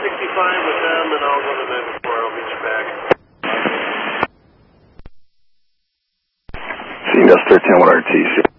65 with them, and I'll go to 94. I'll meet you back. See, that's 13 with RT.